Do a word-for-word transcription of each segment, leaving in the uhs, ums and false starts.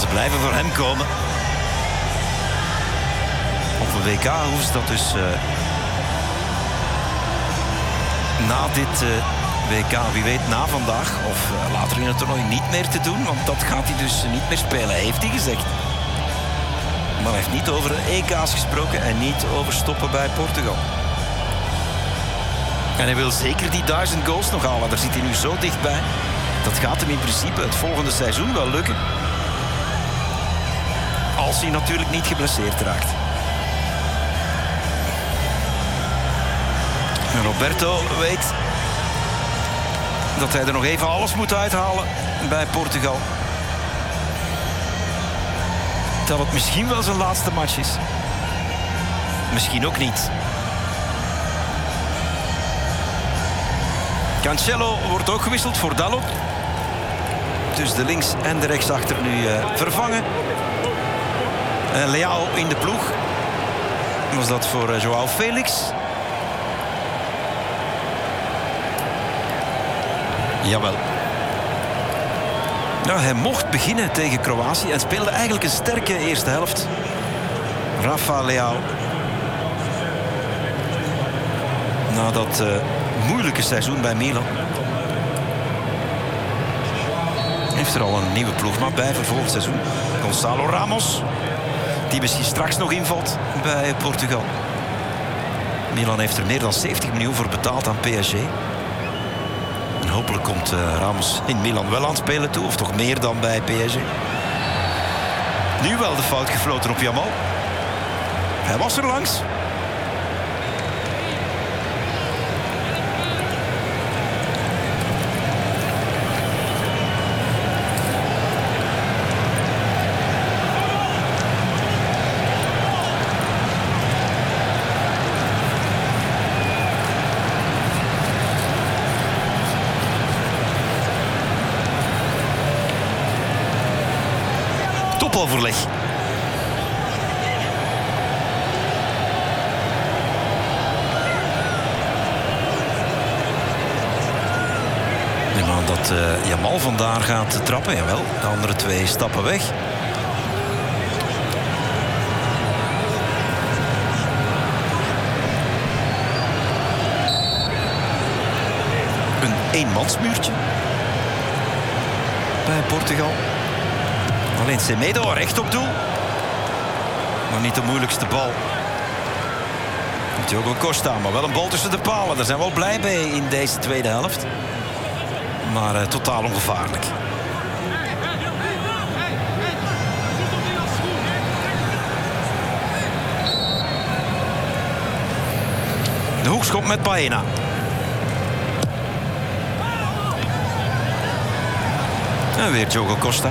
ze blijven voor hem komen. Op een W K hoeven ze dat dus uh, na dit uh, W K, wie weet na vandaag of uh, later in het toernooi niet meer te doen. Want dat gaat hij dus niet meer spelen, heeft hij gezegd. Maar hij heeft niet over E K's gesproken en niet over stoppen bij Portugal. En hij wil zeker die duizend goals nog halen. Daar zit hij nu zo dichtbij. Dat gaat hem in principe het volgende seizoen wel lukken. Als hij natuurlijk niet geblesseerd raakt. En Roberto weet dat hij er nog even alles moet uithalen bij Portugal. Dat het misschien wel zijn laatste match is. Misschien ook niet. Cancelo wordt ook gewisseld voor Dalot. Dus de links- en de rechtsachter nu uh, vervangen. En Leao in de ploeg. Was dat voor uh, João Felix. Jawel. Nou, hij mocht beginnen tegen Kroatië en speelde eigenlijk een sterke eerste helft. Rafa Leao. Na dat uh, moeilijke seizoen bij Milan. Heeft er al een nieuwe ploegmaat bij voor volgend seizoen. Gonçalo Ramos. Die misschien straks nog invalt bij Portugal. Milan heeft er meer dan zeventig miljoen voor betaald aan P S G. En hopelijk komt uh, Ramos in Milan wel aan het spelen toe. Of toch meer dan bij P S G. Nu wel de fout gefloten op Jamal. Hij was er langs. Topoverleg. Neem aan dat uh, Jamal vandaar gaat trappen. Jawel, de andere twee stappen weg. Een eenmansmuurtje bij Portugal. Alleen Semedo recht op doel. Maar niet de moeilijkste bal. Diogo Costa, maar wel een bal tussen de palen. Daar zijn we wel blij mee in deze tweede helft. Maar uh, totaal ongevaarlijk. De hoekschop met Baena. En weer Diogo Costa.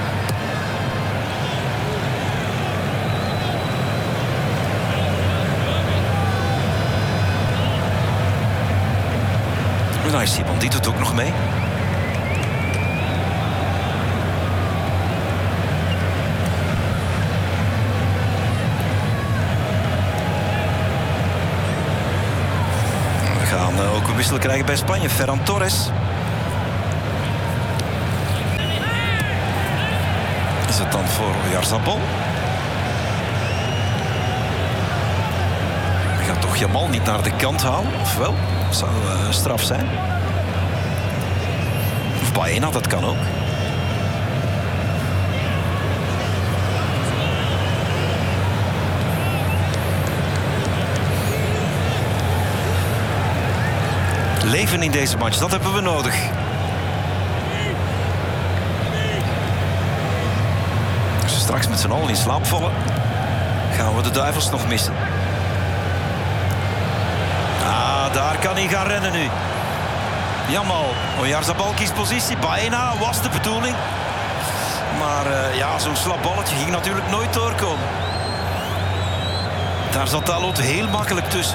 Nou, Simon, die doet ook nog mee. We gaan uh, ook een wissel krijgen bij Spanje. Ferran Torres. Is het dan voor Oyarzabal? Hij gaat toch Jamal niet naar de kant halen, of wel? Dat zou uh, straf zijn. Of Baena, dat kan ook. Leven in deze match, dat hebben we nodig. Als we straks met z'n allen in slaap vallen, gaan we de duivels nog missen. Ah, daar kan hij gaan rennen nu. Jamal, Oyarzabal kiest positie. Baena was de bedoeling. Maar uh, ja, zo'n slap balletje ging natuurlijk nooit doorkomen. Daar zat Dalot heel makkelijk tussen.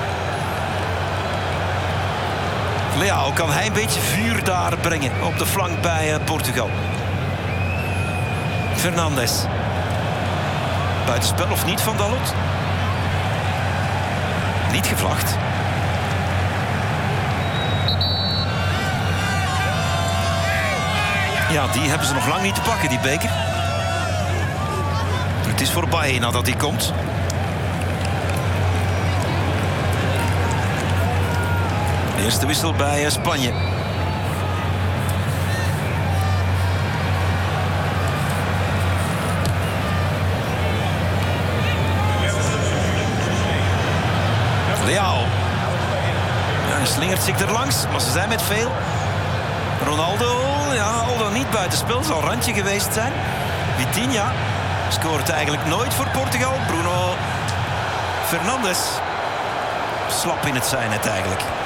Leao, kan hij een beetje vuur daar brengen op de flank bij uh, Portugal. Fernandes. Buitenspel of niet van Dalot? Niet gevlacht. Ja, die hebben ze nog lang niet te pakken, die beker. Het is voor Baena dat hij komt. De eerste wissel bij Spanje. Leao. Ja, hij slingert zich er langs, maar ze zijn met veel. Ronaldo, ja, al dan niet buitenspel, zal randje geweest zijn. Vitinha scoort eigenlijk nooit voor Portugal. Bruno Fernandes. Slap in het zijnet eigenlijk.